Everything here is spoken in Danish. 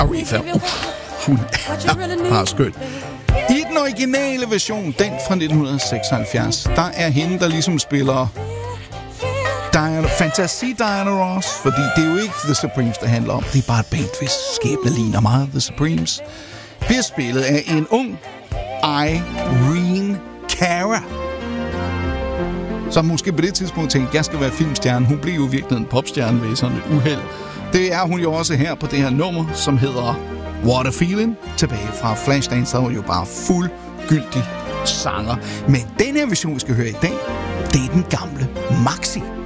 Aretha. Hun er bare skøn. I den originale version, den fra 1976, der er hende, der ligesom spiller Fantasy Diana Ross, fordi det er jo ikke The Supremes, det handler om. Det er bare et band, hvis skæbne ligner meget The Supremes. Bliver spillet af en ung Irene Cara, som måske på det tidspunkt tænkte, jeg skal være filmstjerne. Hun blev jo virkelig en popstjerne ved sådan et uheld. Det er hun jo også her på det her nummer, som hedder What a Feeling, tilbage fra Flashdance, der var jo bare fuldgyldig sanger. Men den her version, vi skal høre i dag, det er den gamle Maxi.